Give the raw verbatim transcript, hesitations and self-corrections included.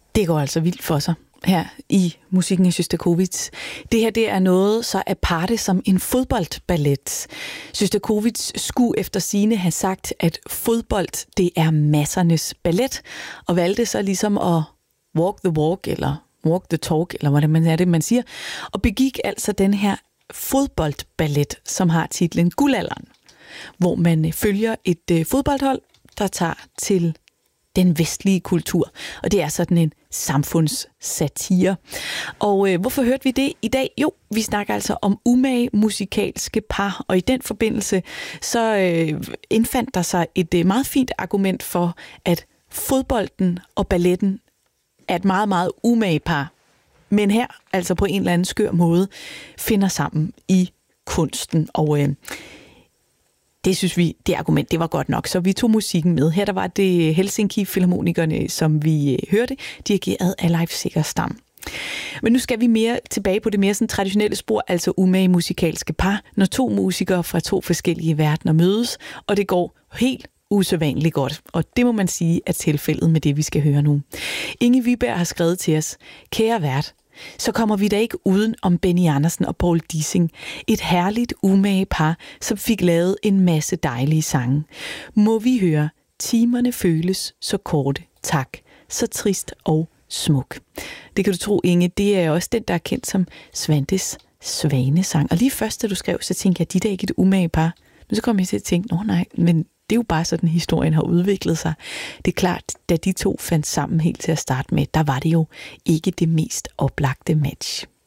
Det går altså vildt for sig her i musikken af Sjostakovitj. Det her, det er noget så aparte som en fodboldballet. Sjostakovitj skulle efter sigende have sagt, at fodbold, det er massernes ballet, og valgte så ligesom at walk the walk, eller walk the talk, eller hvordan man er det, man siger, og begik altså den her fodboldballet, som har titlen Guldalderen, hvor man følger et fodboldhold, der tager til den vestlige kultur. Og det er sådan en samfundssatire. Og øh, hvorfor hørte vi det i dag? Jo, vi snakker altså om umage musikalske par, og i den forbindelse så øh, indfandt der sig et øh, meget fint argument for, at fodbolden og balletten er et meget, meget umage par, men her altså på en eller anden skør måde finder sammen i kunsten. Og øh, det synes vi, det argument, det var godt nok. Så vi tog musikken med. Her der var det Helsinki-filharmonikerne, som vi hørte, dirigeret af Leif Segerstam. Men nu skal vi mere tilbage på det mere sådan traditionelle spor, altså umage musikalske par, når to musikere fra to forskellige verdener mødes, og det går helt usædvanligt godt. Og det må man sige er tilfældet med det, vi skal høre nu. Inge Viberg har skrevet til os: Kære vært, så kommer vi da ikke uden om Benny Andersen og Paul Dissing. Et herligt umage par, som fik lavet en masse dejlige sange. Må vi høre Timerne føles så korte, tak. Så trist og smuk. Det kan du tro, Inge, det er også den, der er kendt som Svantes Svanesang. Og lige først, da du skrev, så tænkte jeg, at de der ikke er et umage par. Men så kom jeg til at tænke, nå nej, men det er jo bare sådan, historien har udviklet sig. Det er klart, da de to fandt sammen helt til at starte med, der var det jo ikke det mest oplagte match.